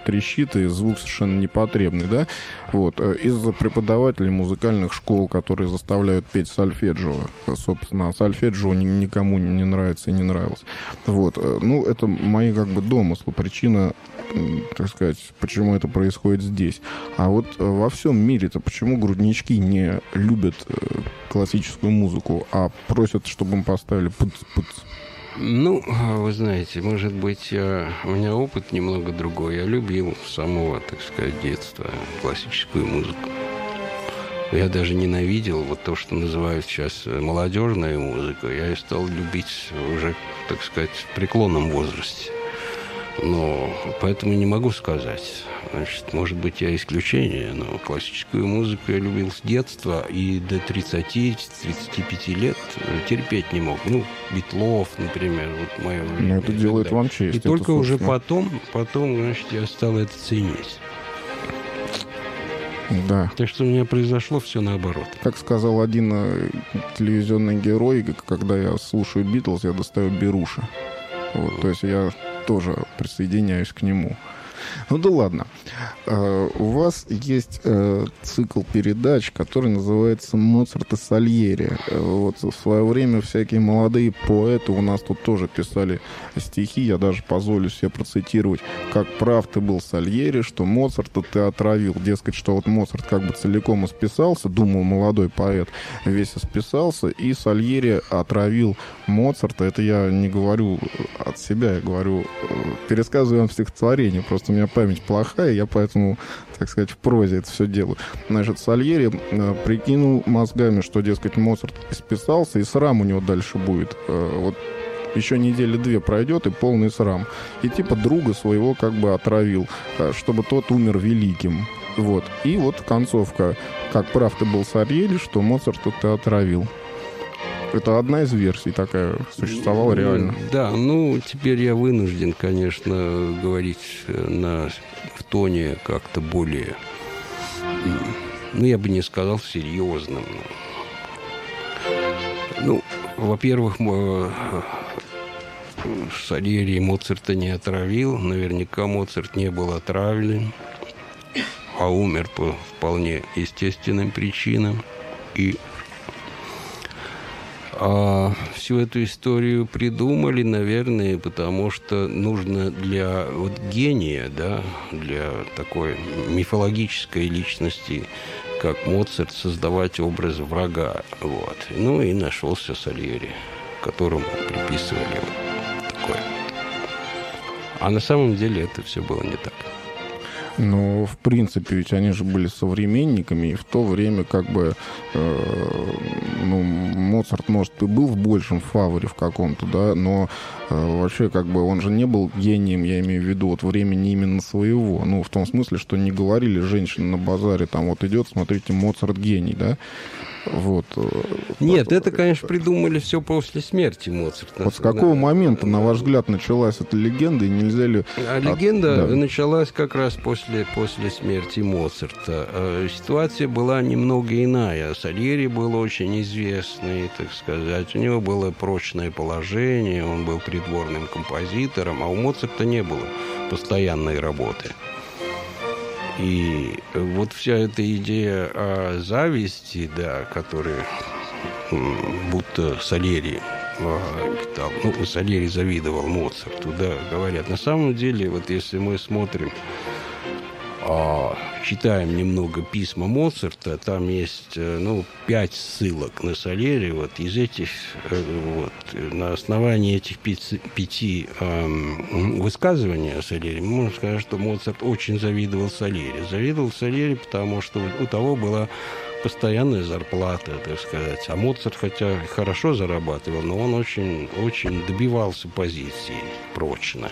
трещит, и звук совершенно непотребный, да? Вот. Из-за преподавателей музыкальных школ, которые заставляют петь сольфеджио. Собственно, сольфеджио никому не нравится и не нравилось. Вот. Ну, это мои как бы домыслы. Причина, так сказать, почему это происходит здесь. А вот во всем мире-то почему груднички не любят классическую музыку, а просят, чтобы им поставили пыц-пыц? Ну, вы знаете, может быть, у меня опыт немного другой. Я любил с самого, так сказать, детства классическую музыку. Я даже ненавидел вот то, что называют сейчас молодежной музыкой. Я ее стал любить уже, так сказать, в преклонном возрасте. Но поэтому не могу сказать. Значит, может быть, я исключение, но классическую музыку я любил с детства и до 30-35 лет терпеть не мог. Ну, Битлов, например, вот мое время. Но это делает вам честь. И только уже потом, значит, я стал это ценить. Да. Так что у меня произошло все наоборот. Как сказал один телевизионный герой, когда я слушаю Битлз, я достаю беруши. Вот, то есть я тоже присоединяюсь к нему. Ну да ладно. У вас есть цикл передач, который называется «Моцарт и Сальери». Вот в свое время всякие молодые поэты у нас тут тоже писали стихи. Я даже позволю себе процитировать: «Как прав ты был, Сальери, что Моцарта ты отравил». Дескать, что вот Моцарт как бы целиком исписался, думал молодой поэт, весь исписался, и Сальери отравил Моцарта. Это я не говорю от себя, я говорю, пересказываю вам стихотворение. Просто у меня память плохая, я поэтому, так сказать, в прозе это все делаю. Значит, Сальери прикинул мозгами, что, дескать, Моцарт исписался, и срам у него дальше будет. Вот еще недели-две пройдет, и полный срам. И типа друга своего как бы отравил, чтобы тот умер великим. Вот. И вот концовка: «Как прав ты был, Сальери, что Моцарта ты отравил». Это одна из версий такая существовала реально. Да, ну, теперь я вынужден, конечно, говорить в тоне как-то более, ну, я бы не сказал серьезным. Ну, во-первых, Сальери Моцарта не отравил. Наверняка Моцарт не был отравлен, а умер по вполне естественным причинам. И всю эту историю придумали, наверное, потому что нужно для вот гения, да, для такой мифологической личности, как Моцарт, создавать образ врага. Вот. Ну и нашелся Сальери, которому приписывали вот такое. А на самом деле это все было не так. Ну, в принципе, ведь они же были современниками, и в то время как бы Моцарт, может, и был в большем фаворе в каком-то, да, но вообще как бы он же не был гением, я имею в виду, вот времени именно своего. Ну, в том смысле, что не говорили женщины на базаре, там вот идет, смотрите, Моцарт гений, да. Вот. Нет, это, конечно, придумали все после смерти Моцарта. Вот с какого момента, на ваш взгляд, началась эта легенда, и нельзя ли... Легенда началась как раз после смерти Моцарта. Ситуация была немного иная. Сальери был очень известный, так сказать. У него было прочное положение, он был придворным композитором, а у Моцарта не было постоянной работы. И вот вся эта идея о зависти, да, которая будто Сальери питал, ну, Сальери завидовал Моцарту, да, говорят. На самом деле, вот если мы смотрим, читаем немного письма Моцарта, там есть, 5 ссылок на Сальери. Вот из этих, на основании этих 5 высказываний о Сальери, можно сказать, что Моцарт очень завидовал Сальери. Завидовал Сальери, потому что у того была постоянная зарплата, так сказать. А Моцарт, хотя хорошо зарабатывал, но он очень, очень добивался позиции прочной.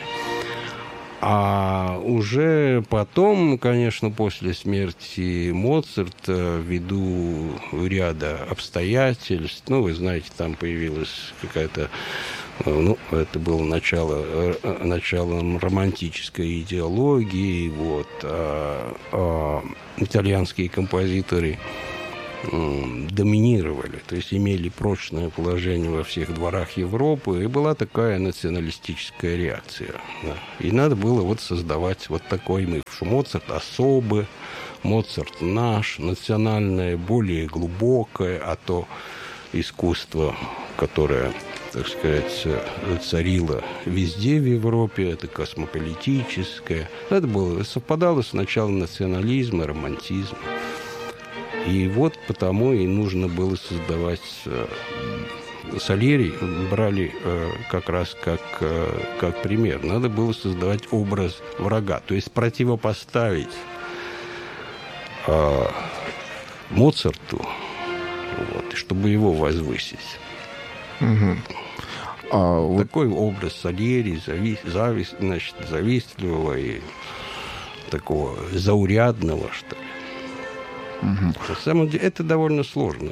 А уже потом, конечно, после смерти Моцарта, ввиду ряда обстоятельств, вы знаете, там появилась какая-то, это было началом романтической идеологии, итальянские композиторы доминировали, то есть имели прочное положение во всех дворах Европы, и была такая националистическая реакция. Да. И надо было вот создавать вот такой миф, что Моцарт особый, Моцарт наш, национальное, более глубокое, а то искусство, которое, так сказать, царило везде в Европе, это космополитическое. Это было, совпадало с началом национализма, романтизма. И вот потому и нужно было создавать Сальери, брали как раз как пример. Надо было создавать образ врага, то есть противопоставить Моцарту, вот, чтобы его возвысить. Угу. Такой образ Сальери, завистливого и такого заурядного, что ли. Угу. На самом деле это довольно сложно.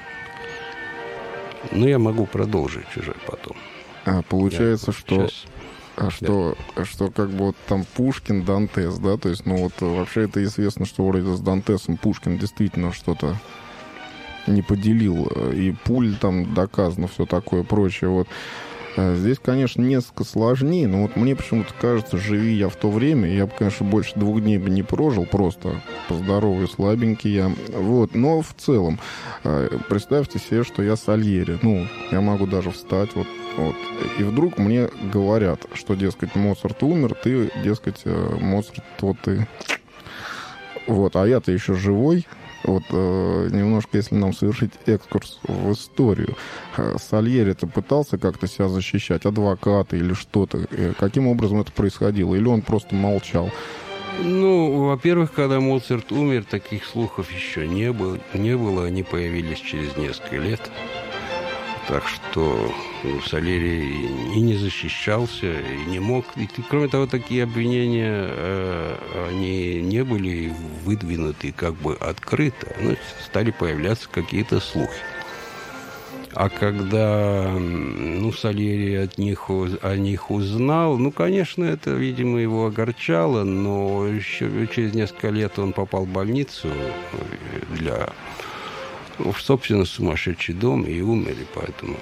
Но я могу продолжить уже потом. Получается, что как бы вот там Пушкин, Дантес, да, то есть, ну вот вообще это известно, что вроде с Дантесом Пушкин действительно что-то не поделил, и пуль там доказано, все такое прочее, вот. Здесь, конечно, несколько сложнее, но вот мне почему-то кажется, живи я в то время, я бы, конечно, больше 2 дней бы не прожил, просто по здоровью слабенький я, вот, но в целом, представьте себе, что я Сальери, ну, я могу даже встать, вот, и вдруг мне говорят, что, дескать, Моцарт умер, ты, дескать, Моцарт, вот ты, вот, а я-то еще живой. Вот немножко, если нам совершить экскурс в историю, Сальери-то пытался как-то себя защищать, адвокаты или что-то? Каким образом это происходило? Или он просто молчал? Ну, во-первых, когда Моцарт умер, таких слухов еще не было, они появились через несколько лет. Так что Сальери и не защищался, и не мог. И, кроме того, такие обвинения, они не были выдвинуты как бы открыто. Ну, стали появляться какие-то слухи. А когда Сальери о них узнал, конечно, это, видимо, его огорчало, но еще через несколько лет он попал в больницу собственно, сумасшедший дом и умер, поэтому...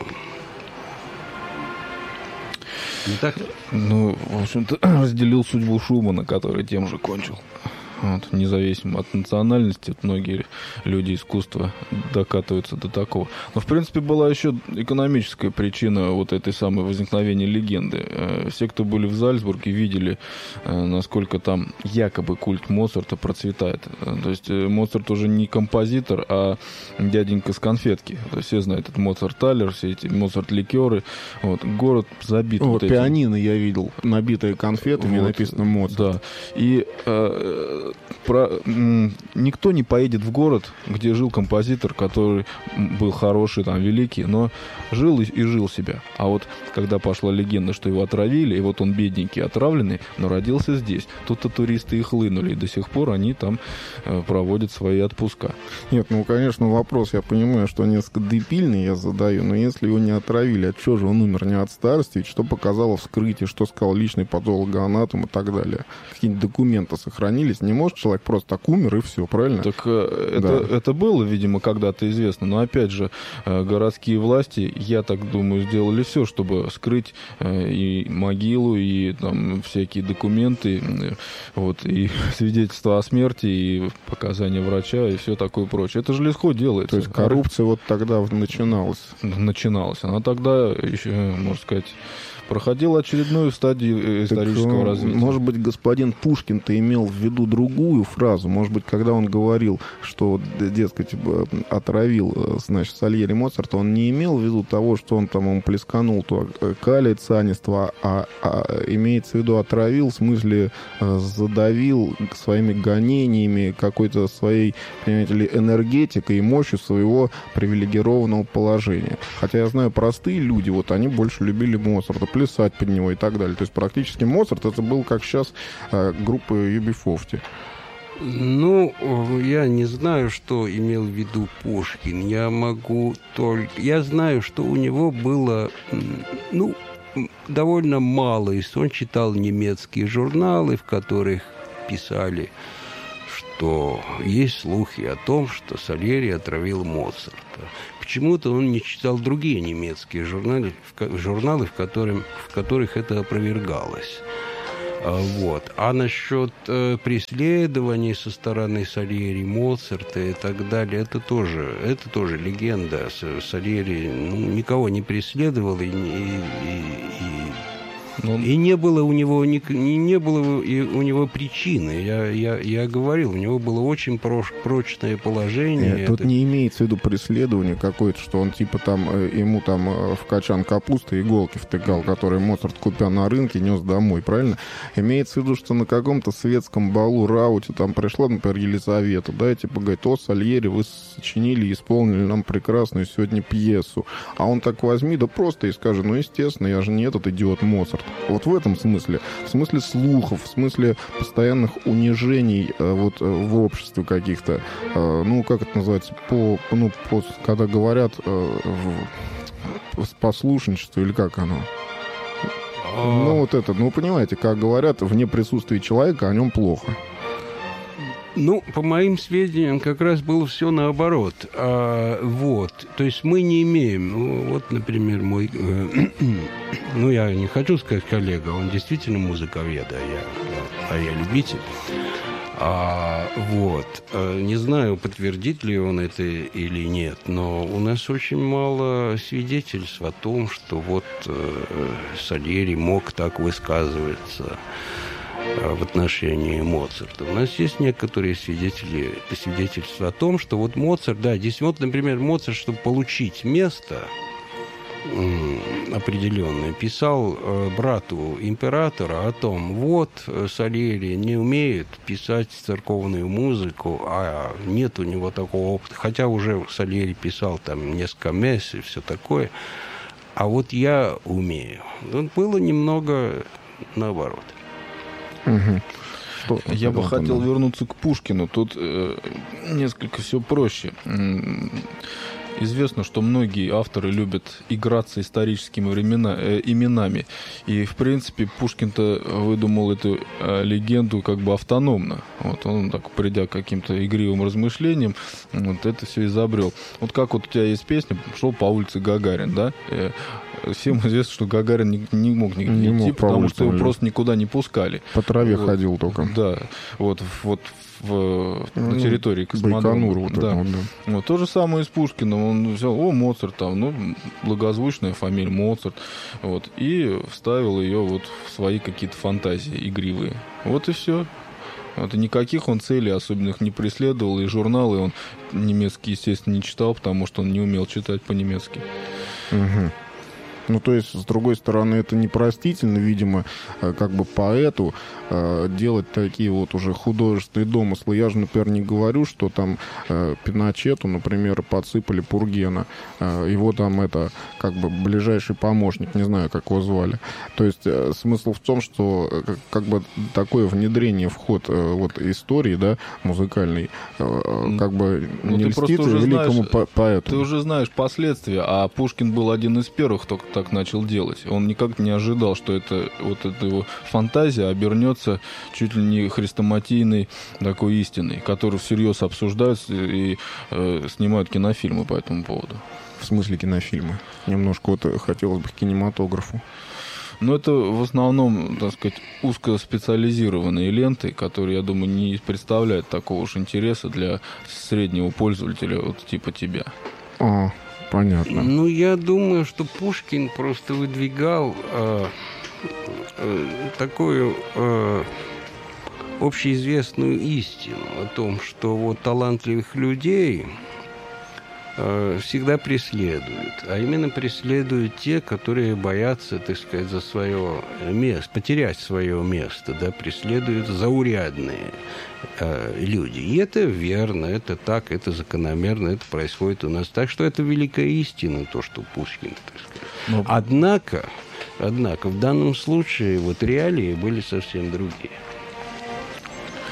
Не так? Ну, в общем-то, разделил судьбу Шумана, который тем же кончил. Вот, независимо от национальности, многие люди искусства докатываются до такого. Но, в принципе, была еще экономическая причина вот этой самой возникновения легенды. Все, кто были в Зальцбурге, видели, насколько там якобы культ Моцарта процветает. То есть Моцарт уже не композитор, а дяденька с конфетки. То есть все знают, это Моцарт-талер, все эти Моцарт-ликеры. Вот, город забит. Вот пианино я видел, набитые конфетами, вот, написано Моцарт. Да. И никто не поедет в город, где жил композитор, который был хороший, там, великий, но жил и жил себя. А вот когда пошла легенда, что его отравили, и вот он бедненький, отравленный, но родился здесь, тут-то туристы и хлынули, и до сих пор они там проводят свои отпуска. Нет, конечно, вопрос, я понимаю, что несколько дебильный я задаю, но если его не отравили, от чего же он умер? Не от старости? Что показало вскрытие, что сказал личный патологоанатом и так далее? Какие-нибудь документы сохранились? Не может человек просто так умер, и все, правильно? Так это было, видимо, когда-то известно, но, опять же, городские власти, я так думаю, сделали все, чтобы скрыть и могилу, и там всякие документы, вот, и свидетельства о смерти, и показания врача, и все такое прочее. Это же легко делается. То есть коррупция вот тогда начиналась? Начиналась. Она тогда еще, можно сказать, проходила очередную стадию исторического развития. Может быть, господин Пушкин-то имел в виду другую фразу. Может быть, когда он говорил, что, дескать, отравил, значит, Сальери Моцарта, он не имел в виду того, что он там ему плесканул то калий цианистого, а имеется в виду отравил, в смысле задавил своими гонениями, какой-то своей, понимаете ли, энергетикой и мощью своего привилегированного положения. Хотя я знаю, простые люди, вот они больше любили Моцарта, плясать под него и так далее. То есть практически Моцарт это был, как сейчас, группа UB40. Ну, я не знаю, что имел в виду Пушкин. Я знаю, что у него было, довольно мало. Он читал немецкие журналы, в которых писали, что есть слухи о том, что Сальери отравил Моцарта. Почему-то он не читал другие немецкие журналы, в которых это опровергалось. Вот. А насчет преследований со стороны Сальери, Моцарта и так далее, это тоже легенда. Сальери никого не преследовал и не было у него причины. Я говорил, у него было очень прочное положение. Тут не имеется в виду преследование какое-то, что он типа там ему там в качан капусты иголки втыкал, которые Моцарт, купя на рынке, нес домой, правильно? Имеется в виду, что на каком-то светском балу, рауте там пришла, например, Елизавета, да, и типа говорит: о, Сальери, вы сочинили и исполнили нам прекрасную сегодня пьесу. А он так возьми, да просто и скажет: ну, естественно, я же не этот идиот Моцарт. Вот в этом смысле, в смысле слухов, в смысле постоянных унижений вот в обществе каких-то, ну, как это называется, когда говорят послушничество или как оно? Ну, вот это, ну, понимаете, как говорят, вне присутствия человека о нем плохо. Ну, по моим сведениям, как раз было все наоборот. Вот. То есть мы не имеем... Вот, например, мой... ну, я не хочу сказать коллега, он действительно музыковед, а я любитель. Вот. Не знаю, подтвердит ли он это или нет, но у нас очень мало свидетельств о том, что вот Сальери мог так высказываться в отношении Моцарта. У нас есть некоторые свидетельства о том, что вот Моцарт, да, действительно, вот, например, Моцарт, чтобы получить место определенное, писал брату императора о том: вот Сальери не умеет писать церковную музыку, а нет у него такого опыта, хотя уже Сальери писал там несколько месс и все такое, а вот я умею. Вот было немного наоборот. Угу. Я бы хотел вернуться к Пушкину. Тут несколько все проще. Известно, что многие авторы любят играться историческими именами. И, в принципе, Пушкин-то выдумал эту легенду как бы автономно. Вот он, так, придя к каким-то игривым размышлениям, вот это все изобрел. Вот как вот у тебя есть песня «Шел по улице Гагарин», да? Всем известно, что Гагарин не мог нигде идти, потому что его просто никуда не пускали. По траве ходил только. Да, вот на территории космодрома. Вот да. Вот, да. Вот, то же самое и с Пушкиным. Он взял: о, Моцарт, там, ну, благозвучная фамилия Моцарт, вот, и вставил ее вот в свои какие-то фантазии игривые. Вот и все. Вот, и никаких он целей особенных не преследовал, и журналы он немецкий, естественно, не читал, потому что он не умел читать по-немецки. Угу. Ну, то есть, с другой стороны, это непростительно, видимо, как бы поэту делать такие вот уже художественные домыслы. Я же, например, не говорю, что там Пиночету, например, подсыпали Пургена. Его там это, как бы, ближайший помощник, не знаю, как его звали. То есть, смысл в том, что как бы такое внедрение в ход вот истории, да, музыкальной, как бы не льстит великому поэту. Ты уже знаешь последствия, а Пушкин был один из первых, кто так начал делать. Он никак не ожидал, что эта его фантазия обернется чуть ли не хрестоматийной такой истиной, которую всерьез обсуждают и снимают кинофильмы по этому поводу. В смысле кинофильмы? Немножко вот хотелось бы к кинематографу. Но это в основном, так сказать, узкоспециализированные ленты, которые, я думаю, не представляют такого уж интереса для среднего пользователя, вот типа тебя. Понятно. Ну, я думаю, что Пушкин просто выдвигал такую общеизвестную истину о том, что вот талантливых людей всегда преследуют, а именно преследуют те, которые боятся, так сказать, за свое место, потерять свое место, да, преследуют заурядные люди. И это верно, это так, это закономерно, это происходит у нас. Так что это великая истина, то, что Пушкин, так сказать. Однако, в данном случае вот реалии были совсем другие.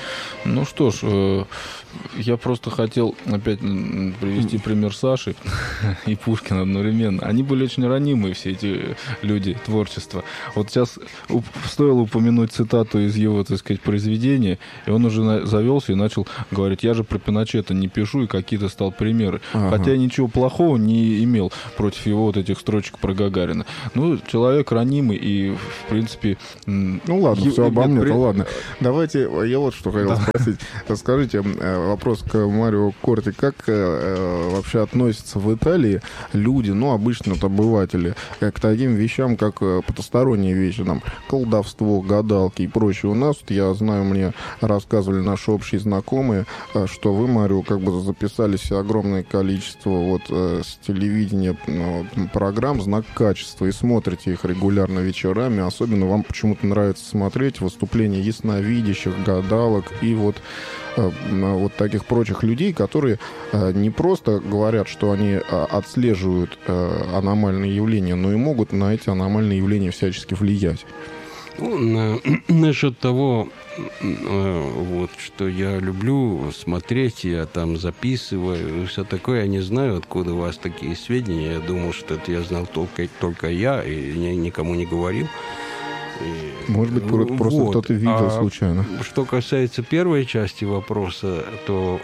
Ну что ж, я просто хотел опять привести пример Саши и Пушкина одновременно. Они были очень ранимые, все эти люди творчества. Вот сейчас стоило упомянуть цитату из его, так сказать, произведения, и он уже завелся и начал говорить: я же про Пиночета не пишу, и какие-то стал примеры. Ага. Хотя я ничего плохого не имел против его вот этих строчек про Гагарина. Ну, человек ранимый и, в принципе... Ну ладно, все обо мне, то ладно. Давайте, я вот что хотел спросить. Скажите, вопрос к Марио Корти. Как вообще относятся в Италии люди, ну, обычно обыватели, к таким вещам, как потусторонние вещи, там, колдовство, гадалки и прочее? У нас, я знаю, мне рассказывали наши общие знакомые, что вы, Марио, как бы записали себе огромное количество вот с телевидения программ «Знак качества» и смотрите их регулярно вечерами. Особенно вам почему-то нравится смотреть выступления ясновидящих, гадалок и вот таких прочих людей, которые не просто говорят, что они отслеживают аномальные явления, но и могут на эти аномальные явления всячески влиять. Ну, насчет того, вот, что я люблю смотреть, я там записываю, и все такое, я не знаю, откуда у вас такие сведения. Я думал, что это я знал только я, и никому не говорил. Может быть, просто вот. Кто-то видел случайно. Что касается первой части вопроса, то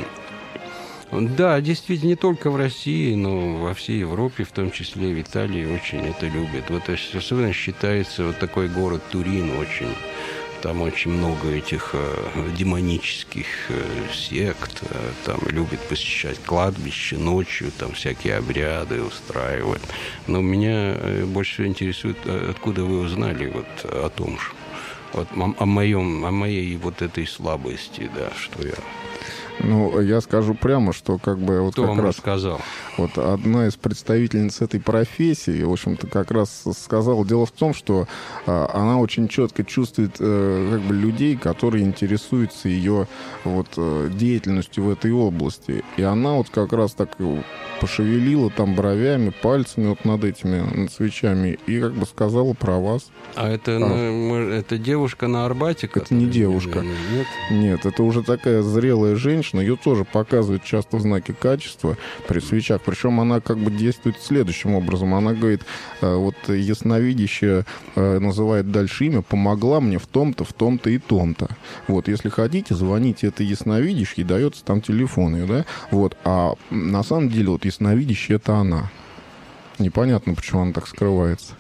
да, действительно, не только в России, но во всей Европе, в том числе и в Италии, очень это любят. Вот особенно считается вот такой город Турин очень. Там очень много этих демонических сект. Там любят посещать кладбище ночью, там всякие обряды устраивают. Но меня больше всего интересует, откуда вы узнали вот о том же. Вот о моей вот этой слабости, да, что я... Ну, я скажу прямо, что как бы... Вот кто как вам раз рассказал? Вот одна из представительниц этой профессии, в общем-то, как раз сказала. Дело в том, что она очень четко чувствует как бы людей, которые интересуются ее вот деятельностью в этой области. И она вот как раз так пошевелила там бровями, пальцами вот над этими свечами и как бы сказала про вас. А это девушка на Арбате? Это не девушка. Нет? Нет, это уже такая зрелая женщина. Ее тоже показывают часто в знаке качества при свечах. Причем она как бы действует следующим образом. Она говорит, вот ясновидящая называет дальше имя, помогла мне в том-то, в том-то и том-то. Вот, если хотите, звоните этой ясновидящей, дается там телефон ее, да? Вот, а на самом деле вот ясновидящая это она. Непонятно, почему она так скрывается.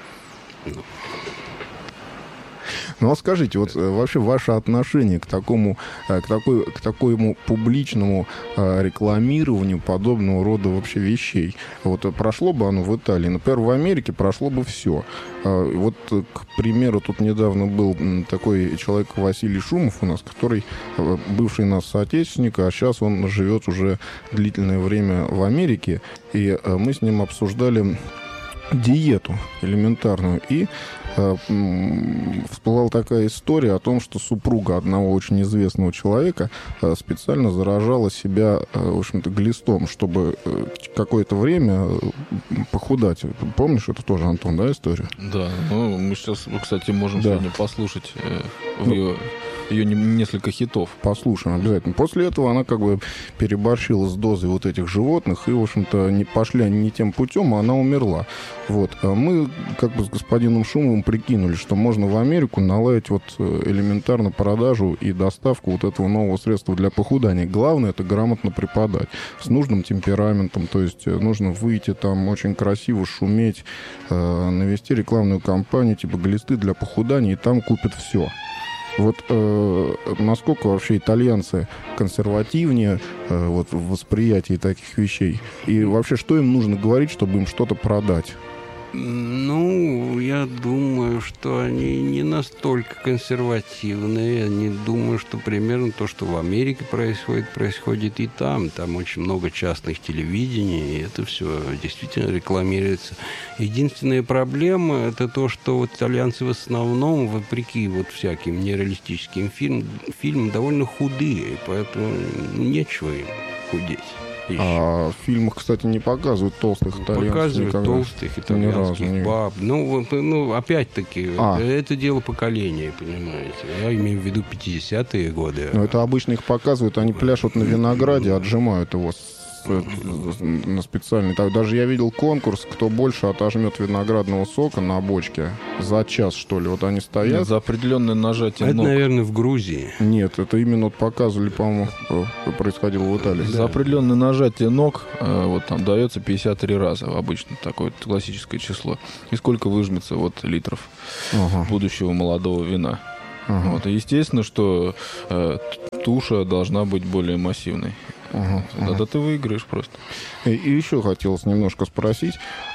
Ну, а скажите, вот вообще ваше отношение к такому публичному рекламированию подобного рода вообще вещей? Вот прошло бы оно в Италии, например, в Америке прошло бы все. Вот, к примеру, тут недавно был такой человек Василий Шумов у нас, который бывший наш соотечественник, а сейчас он живет уже длительное время в Америке, и мы с ним обсуждали диету элементарную, и всплыла такая история о том, что супруга одного очень известного человека специально заражала себя, в общем-то, глистом, чтобы какое-то время похудать. Помнишь, это тоже, Антон, да, история? Да, ну, мы сейчас, кстати, можем сегодня послушать ее несколько хитов. Послушаем обязательно. После этого она как бы переборщила с дозой вот этих животных и, в общем-то, не пошли не тем путем, а она умерла. Вот. А мы как бы с господином Шумовым прикинули, что можно в Америку наладить вот элементарно продажу и доставку вот этого нового средства для похудания. Главное — это грамотно преподать с нужным темпераментом, то есть нужно выйти там очень красиво, шуметь, навести рекламную кампанию типа глисты для похудания, и там купят все. Вот насколько вообще итальянцы консервативнее вот, в восприятии таких вещей? И вообще, что им нужно говорить, чтобы им что-то продать? Ну, я думаю, что они не настолько консервативные. Я не думаю, что примерно то, что в Америке происходит и там. Там очень много частных телевидений, и это все действительно рекламируется. Единственная проблема — это то, что вот итальянцы в основном, вопреки вот всяким нереалистическим фильмам, довольно худые, поэтому нечего им. худеть. А в фильмах, кстати, не показывают толстых итальянцев. Показывают никогда. Толстых итальянских баб. Ну, опять-таки, это дело поколения, понимаете. Я имею в виду 50-е годы. Но это обычно их показывают, они пляшут на винограде, отжимают его на специальный. Даже я видел конкурс, кто больше отожмет виноградного сока на бочке за час, что ли. Вот они стоят. Нет, за определенное нажатие ног. Это, наверное, в Грузии. Нет, это именно вот показывали, по-моему, происходило в Италии. За определенное нажатие ног вот там дается 53 раза. Обычно такое классическое число. И сколько выжмется вот литров будущего молодого вина. Вот. И естественно, что туша должна быть более массивной. Тогда ты выиграешь просто. И еще хотелось немножко спросить.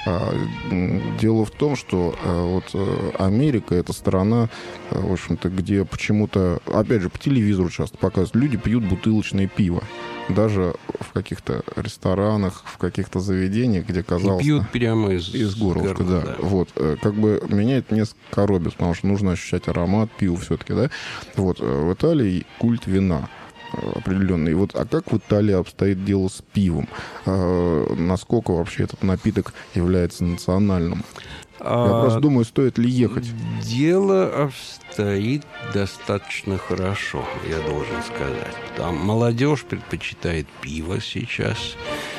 Дело в том, что вот Америка — это страна, в общем-то, где почему-то, опять же, по телевизору часто показывают, люди пьют бутылочное пиво. Даже в каких-то ресторанах, в каких-то заведениях, где, казалось... И пьют прямо из горлышка, да. Вот. Как бы меня это несколько коробит, потому что нужно ощущать аромат пива все-таки, да? Вот. В Италии культ вина определенный. Вот, а как в Италии обстоит дело с пивом? Насколько вообще этот напиток является национальным? Я просто думаю, стоит ли ехать. Дело обстоит достаточно хорошо, я должен сказать. Там молодежь предпочитает пиво сейчас.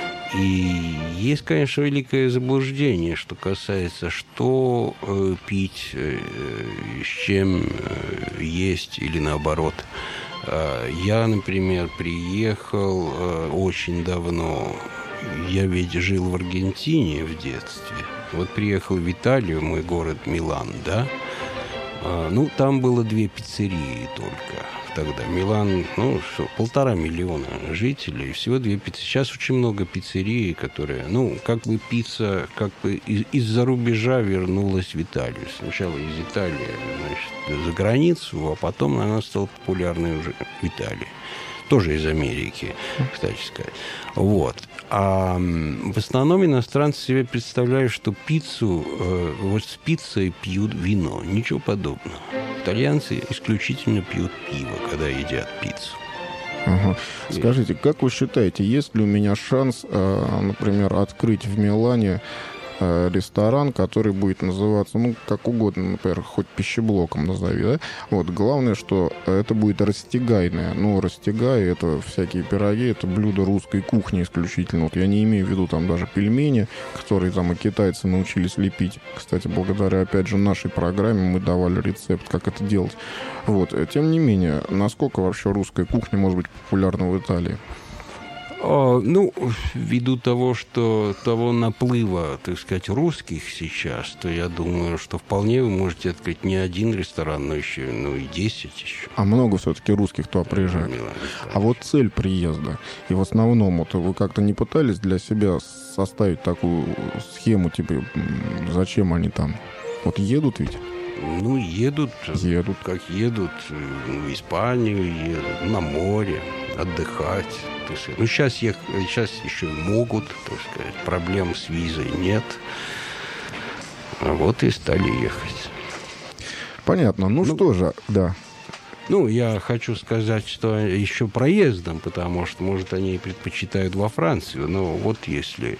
И есть, конечно, великое заблуждение, что касается, что пить, с чем есть или наоборот. Я, например, приехал очень давно. Я ведь жил в Аргентине в детстве. Вот приехал в Италию, мой город Милан, да? Ну, там было 2 пиццерии только тогда. Милан, 1,5 миллиона жителей, всего 2 пиццерии. Сейчас очень много пиццерий, которые, как бы пицца, из-за рубежа вернулась в Италию. Сначала из Италии, значит, за границу, а потом она стала популярной уже в Италии. Тоже из Америки, кстати сказать. Вот. А в основном иностранцы себе представляют, что пиццу, вот с пиццей пьют вино. Ничего подобного. Итальянцы исключительно пьют пиво, когда едят пиццу. Скажите, как вы считаете, есть ли у меня шанс, например, открыть в Милане ресторан, который будет называться, как угодно, например, хоть пищеблоком назови, да? Вот, главное, что это будет растягайное. Растягай — это всякие пироги, это блюда русской кухни исключительно. Вот я не имею в виду там даже пельмени, которые там и китайцы научились лепить. Кстати, благодаря, опять же, нашей программе мы давали рецепт, как это делать. Вот, тем не менее, насколько вообще русская кухня может быть популярна в Италии? Ввиду того наплыва, так сказать, русских сейчас, то я думаю, что вполне вы можете открыть не один ресторан, но еще, и 10 еще. А много все-таки русских туда приезжает. А вот цель приезда, и в основном, вот вы как-то не пытались для себя составить такую схему, типа, зачем они там? Вот едут ведь? Едут. Как едут в Испанию, едут на море, отдыхать. Сейчас еще могут, так сказать, проблем с визой нет. А вот и стали ехать. Понятно. Что же, да. Я хочу сказать, что еще проездом, потому что, может, они предпочитают во Францию. Но вот если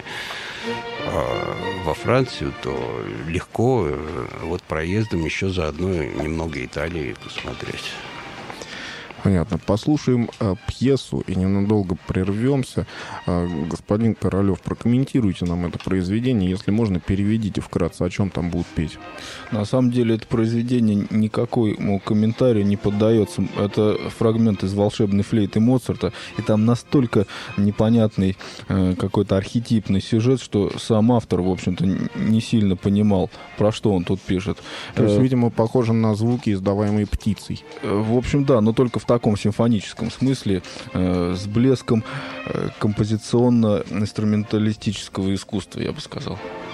во Францию, то легко вот проездом еще заодно немного Италии посмотреть. Понятно. Послушаем пьесу и ненадолго прервемся. Господин Королёв, прокомментируйте нам это произведение. Если можно, переведите вкратце, о чем там будут петь. На самом деле это произведение никакому комментарию не поддается. Это фрагмент из «Волшебной флейты» Моцарта. И там настолько непонятный какой-то архетипный сюжет, что сам автор, в общем-то, не сильно понимал, про что он тут пишет. То есть, видимо, похоже на звуки, издаваемые птицей. В общем, да, но только в таком симфоническом смысле, с блеском композиционно-инструменталистического искусства, я бы сказал.